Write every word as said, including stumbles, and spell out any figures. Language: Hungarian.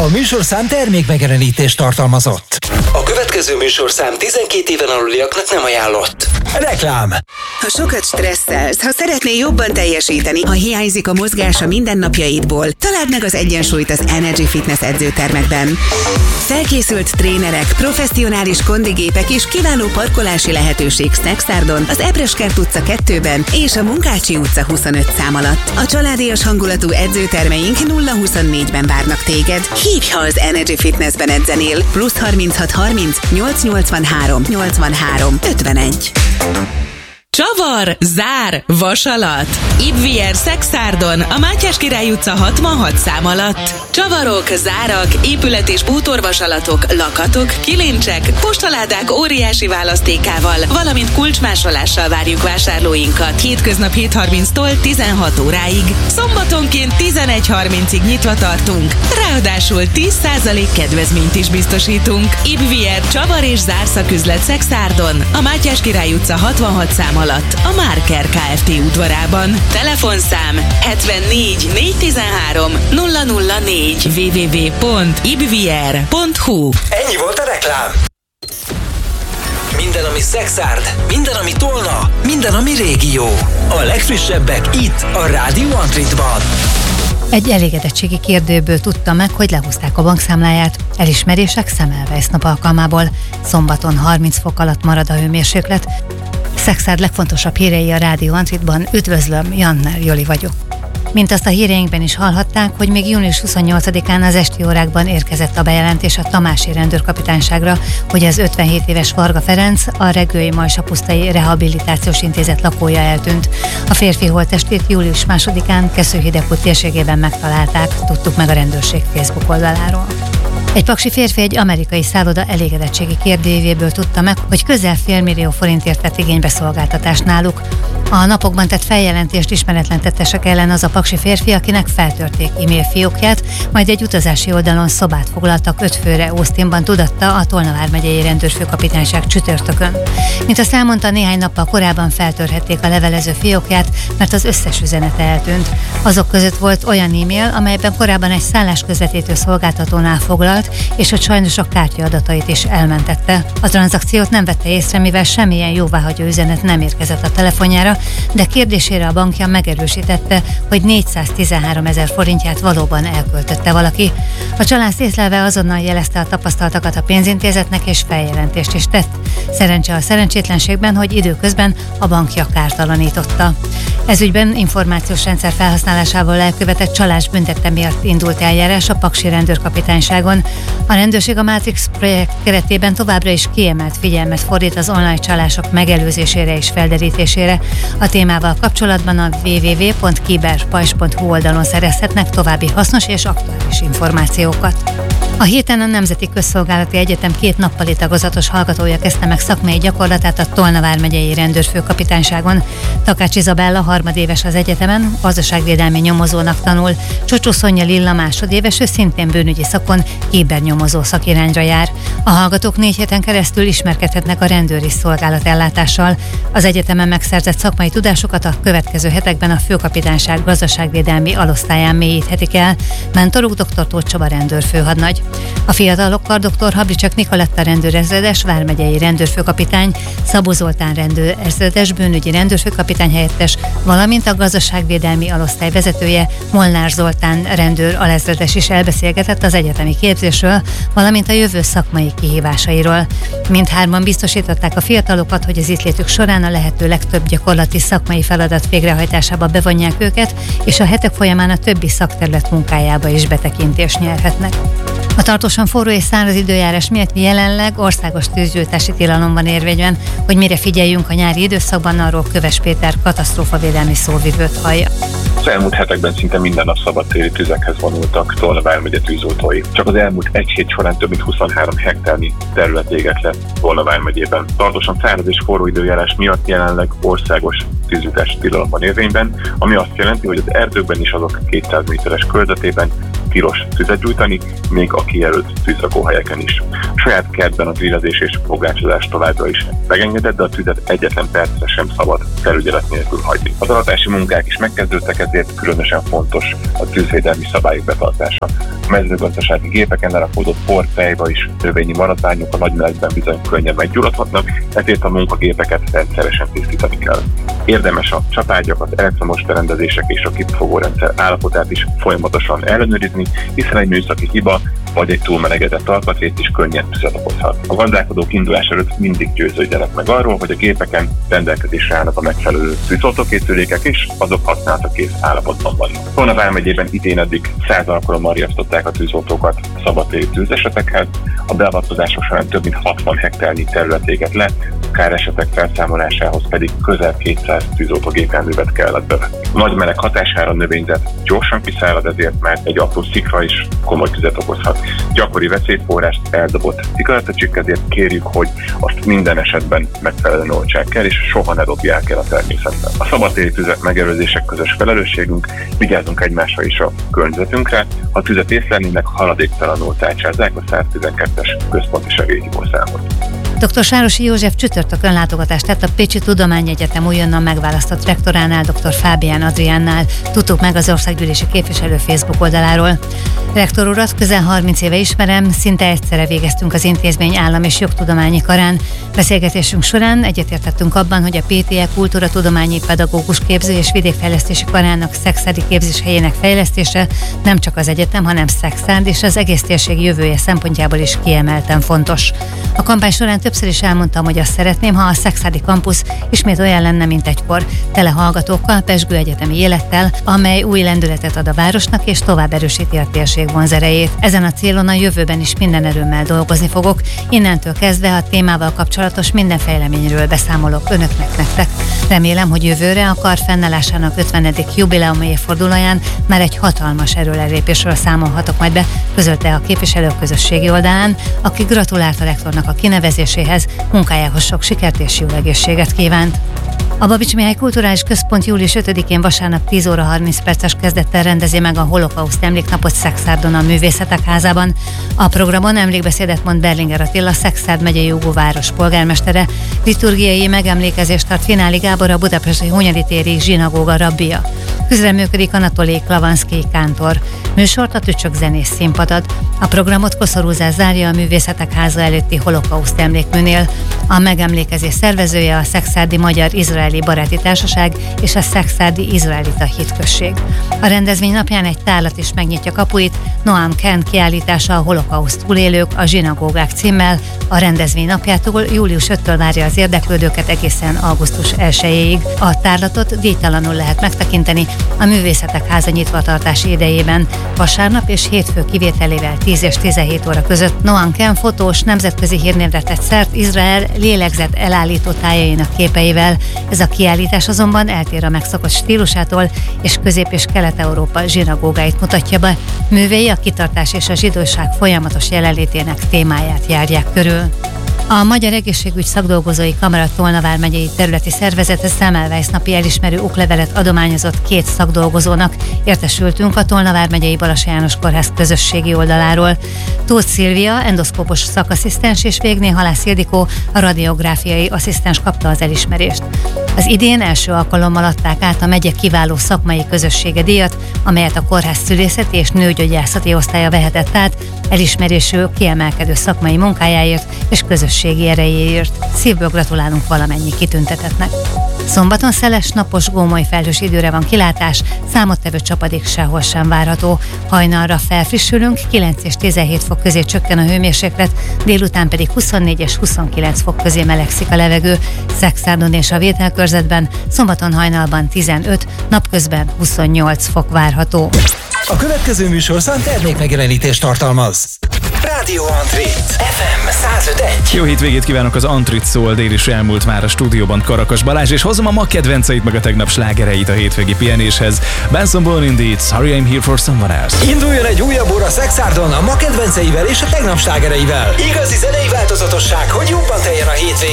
A műsorszám termékmegjelenítést tartalmazott. A következő műsorszám tizenkét éven aluliaknak nem ajánlott. Reklám. Ha sokat stresszelsz, ha szeretnél jobban teljesíteni, ha hiányzik a mozgás a mindennapjaidból, találd meg az egyensúlyt az Energy Fitness edzőtermekben. Felkészült trénerek, professzionális kondigépek és kiváló parkolási lehetőség Szexárdon, az Ebreskert utca kettőben és a Munkácsi utca huszonöt szám alatt. A családias hangulatú edzőtermeink nulla huszonnégyben várnak téged. Hívj, ha az Energy Fitnessben edzenél. Plusz harminchat harminc nyolc nyolcvanhárom nyolcvanhárom ötvenegy. Csavar, zár, vasalat. Ibvier Szexárdon, a Mátyás Király utca hatvanhat szám alatt. Csavarok, zárak, épület- és bútorvasalatok, lakatok, kilincsek, postaládák óriási választékával, valamint kulcsmásolással várjuk vásárlóinkat. Hétköznap hét harminctól tizenhat óráig. Szombatonként tizenegy harmincig nyitva tartunk. Ráadásul tíz százalék kedvezményt is biztosítunk. Ibvier Csavar és zárszaküzlet Szexárdon, a Mátyás Király utca hatvanhat szám alatt, a Márker Kft. Udvarában. Telefonszám hetvennégy négyszáztizenhárom nulla nulla négy double-u double-u double-u pont ibvier pont hu. Ennyi volt a reklám. Minden, ami Szexárd, minden, ami Tolna, minden, ami régió. A legfrissebbek itt, a Rádió Antritban. Egy elégedettségi kérdőből tudta meg, hogy lehúzták a bankszámláját. Elismerések Semmelweis nap alkalmából. Szombaton harminc fok alatt marad a hőmérséklet. Szexárd legfontosabb hírei a Rádió Antritban. Üdvözlöm, Janner Joli vagyok. Mint azt a híreinkben is hallhatták, hogy még június huszonnyolcadikán az esti órákban érkezett a bejelentés a Tamási rendőrkapitányságra, hogy az ötvenhét éves Varga Ferenc, a Regői Majsa-Pusztai Rehabilitációs Intézet lakója eltűnt. A férfi holttestét július másodikán Keszőhidegkút térségében megtalálták, tudtuk meg a rendőrség Facebook oldaláról. Egy paksi férfi egy amerikai szálloda elégedettségi kérdőívéből tudta meg, hogy közel félmillió forintért tett igénybe szolgáltatást náluk. A napokban tett feljelentést ismeretlen tettesek ellen az a paksi férfi, akinek feltörték e-mail fiókját, majd egy utazási oldalon szobát foglaltak öt főre Austinban, tudatta a Tolna vármegyei rendőrfőkapitányság csütörtökön. Mint azt elmondta, néhány nappal korábban feltörhették a levelező fiókját, mert az összes üzenete eltűnt. Azok között volt olyan e-mail, amelyben korábban egy szállásközvetítő szolgáltatónál foglalt, és hogy sajnos a kártya adatait is elmentette. A tranzakciót nem vette észre, mivel semmilyen jóváhagyó üzenet nem érkezett a telefonjára, de kérdésére a bankja megerősítette, hogy négyszáztizenhárom ezer forintját valóban elköltötte valaki. A csalász észlelve azonnal jelezte a tapasztaltakat a pénzintézetnek, és feljelentést is tett. Szerencse a szerencsétlenségben, hogy időközben a bankja kártalanította. Ezügyben információs rendszer felhasználásával elkövetett csalás büntette miatt indult eljárás a paksi rendőrkapitányságon. A rendőrség a Matrix projekt keretében továbbra is kiemelt figyelmet fordít az online csalások megelőzésére és felderítésére. A témával kapcsolatban a double-u double-u double-u pont kiberpajzs pont hu oldalon szerezhetnek további hasznos és aktuális információkat. A héten a Nemzeti Közszolgálati Egyetem két nappali tagozatos hallgatója kezdte meg szakmai gyakorlatát a Tolna vármegyei rendőrfőkapitányságon. Takács Izabella harmadéves az egyetemen, gazdaságvédelmi nyomozónak tanul. Csocsó Szonya Lilla másodéves, ő szintén bűnügyi szakon, kibernyomozó szakirányra jár. A hallgatók négy héten keresztül ismerkedhetnek a rendőri szolgálat ellátással. Az egyetemen megszerzett szakmai tudásokat a következő hetekben a főkapitányság gazdaságvédelmi alosztályán mélyíthetik el. Mentoruk dr. Tóth Csaba rendőrfőhadnagy. A fiatalokkal dr. Hablicsak Nikoletta rendőrezredes, vármegyei rendőrfőkapitány, Szabó Zoltán rendőrezredes, bűnügyi rendőrfőkapitány helyettes, valamint a gazdaságvédelmi alosztály vezetője, Molnár Zoltán rendőr alezredes is elbeszélgetett az egyetemi képzésről, valamint a jövő szakmai kihívásairól. Mindhárman biztosították a fiatalokat, hogy az itt létük során a lehető legtöbb gyakorlati szakmai feladat végrehajtásába bevonják őket, és a hetek folyamán a többi szakterület munkájába is betekintést nyerhetnek. A tartósan forró és száraz időjárás miatt jelenleg országos tűzgyújtási tilalom van érvényben. Hogy mire figyeljünk a nyári időszakban, arról Köves Péter katasztrófavédelmi szóvivőt hallja. Az elmúlt hetekben szinte minden nap szabadtéri tüzekhez vonultak Tolna vármegye tűzoltói. Csak az elmúlt egy hét során több mint huszonhárom hektárnyi terület égett le Tolna vármegyében. Tartósan száraz és forró időjárás miatt jelenleg országos tűzgyújtási tilalom van érvényben, ami azt jelenti, hogy az erdőkben is azok kétszáz méteres körzetében tilos tüzet gyújtani, még a kijelölt tűzrakóhelyeken is. A saját kertben a grillezés és fogácsozás továbbra is megengedett, de a tüzet egyetlen percre sem szabad felügyelet nélkül hagyni. Az aratási munkák is megkezdődtek, ezért különösen fontos a tűzvédelmi szabályok betartása. mezőgazdasági gépeken lerakódott por, tejva és növényi maradványok a nagy melegben bizony könnyen meggyulladhatnak, ezért a munkagépeket rendszeresen tisztítani kell. Érdemes a csapágyakat, elektromos berendezések és a kipufogórendszer állapotát is folyamatosan ellenőrizni, hiszen egy műszaki hiba vagy egy túlmelegedett alkatrészt is könnyen tüzet okozhat. A gazdálkodók indulás előtt mindig győződjenek meg arról, hogy a gépeken rendelkezésre állnak a megfelelő tűzoltókészülékek, és azok használatra kész állapotban vannak. Tolna vármegyében idén eddig száz alkalommal riasztották a tűzoltókat szabadtéri tűzesetekhez, a beavatkozások során több mint hatvan hektárnyi terület égett le, a káresetek felszámolásához pedig közel kétszáz tűzoltógépjárművet kellett bevetni. A nagy meleg hatására a növényzet gyorsan kiszárad, ezért már egy apró szikra is komoly tüzet okozhat. Gyakori veszélyforrást eldobott cigarettacsikk, ezért kérjük, hogy azt minden esetben megfelelően oltsák el, és soha ne dobják el a természetben. A szabadtéri tüzek megelőzések közös felelősségünk, vigyázzunk egymásra és a környezetünkre, ha tüzet észlelnének, haladéktalanul tárcsázzák a száztizenkettes központi segélyhívószámot. doktor Sárosi József csütörtökön látogatást tett a Pécsi Tudományegyetem újonnan megválasztott rektoránál, doktor Fábián Adriánnál, tudtuk meg az országgyűlési képviselő Facebook oldaláról. Rektor urat közel harminc éve ismerem, szinte egyszerre végeztünk az intézmény állam- és jogtudományi karán. Beszélgetésünk során egyetértettünk abban, hogy a pé té e kultúratudományi pedagógus képző és vidékfejlesztési karának szexárdi képzéshelyének fejlesztése nem csak az egyetem, hanem Szexárd és az egész térség jövője szempontjából is kiemelten fontos. A kampány során többször is elmondtam, hogy azt szeretném, ha a szexárdi kampusz ismét olyan lenne, mint egykor, tele hallgatókkal, pezsgő egyetemi élettel, amely új lendületet ad a városnak és tovább erősíti a térség vonzerejét. Ezen a célon a jövőben is minden erőmmel dolgozni fogok. Innentől kezdve a témával kapcsolatos minden fejleményről beszámolok önöknek, nektek. Remélem, hogy jövőre a kar fennállásának ötvenedik jubileumi évfordulóján már egy hatalmas erőlelépésről számolhatok majd be, közölte a képviselők közösségi oldalán, aki gratulált a rektornak a kinevezéséhez, munkájához sok sikert és jó egészséget kívánt. A Babics Mihály Kulturális Központ július ötödikén vasárnap tíz óra harminc perces kezdettel rendezi meg a Holokauszt emléknapot Szexárdon a Művészetek Házában. A programon emlékbeszédet mond Berlinger Attila, Szexárd megyei jogú város polgármestere, liturgiai megemlékezést tart Fináli Gábor, a budapesti Hunyadi téri zsinagóga rabbija. Közreműködik Anatolij Klavanszky kántor. Műsort a Tücsök zenész színpad ad. A programot koszorúzás zárja a Művészetek Háza előtti Holokauszt emlékműnél. A megemlékezés szervezője a Szexárdi Magyar-Izraeli Baráti Társaság és a Szexárdi Izraelita Hitközség. A rendezvény napján egy tárlat is megnyitja kapuit, Noam Ken kiállítása a Holokauszt túlélők a zsinagógák címmel. A rendezvény napjától július ötödikétől várja az érdeklődőket egészen augusztus elsejéig. A tárlatot díjtalanul lehet megtekinteni a Művészetek Háza nyitvatartási idejében, vasárnap és hétfő kivételével tíz és tizenhét óra között. Noam Ken fotós, nemzetközi hírnévre tett szert Izrael lélegzet elállító tájainak képeivel. Ez a kiállítás azonban eltér a megszokott stílusától, és Közép- és Kelet-Európa zsinagógáit mutatja be. Művei a kitartás és a zsidóság folyamatos jelenlétének témáját járják körül. A Magyar Egészségügy Szakdolgozói Kamara Tolna vármegyei területi szervezete Semmelweis napi elismerő oklevelet adományozott két szakdolgozónak. Értesültünk a Tolna vármegyei Balassi János Kórház közösségi oldaláról. Tóth Szilvia, endoszkópos szakasszisztens, és Végné Halász Ildikó, a radiográfiai asszisztens kapta az elismerést. Az idén első alkalommal adták át a megye kiváló szakmai közössége díjat, amelyet a kórház szülészeti és nőgyógyászati osztálya vehetett át, elismerésű kiemelkedő szakmai munkájáért és közösségi erejéért. Szívből gratulálunk valamennyi kitüntetetnek. Szombaton szeles, napos, gómoly felhős időre van kilátás, számottevő csapadék sehol sem várható. Hajnalra felfrissülünk, kilenc és tizenhét fok közé csökken a hőmérséklet, délután pedig huszonnégy és huszonkilenc fok közé melegszik a levegő. Szexárdon és a vételkörzetben szombaton hajnalban tizenöt, napközben huszonnyolc fok várható. A következő műsorszám termékmegjelenítést tartalmaz. Rádió Antrit, ef em száz öt egy. Jó hétvégét kívánok, az Antrit szól, dél is elmúlt már a stúdióban Karakas Balázs, és hozom a ma kedvenceit meg a tegnap slágereit a hétvégi pihenéshez. Benson Boone Indeed, Sorry I'm Here for Someone Else. Induljon egy újabb óra Szexárdon a ma kedvenceivel és a tegnap slágereivel. Igazi zenei változatosság, hogy jobban teljen a hétvég.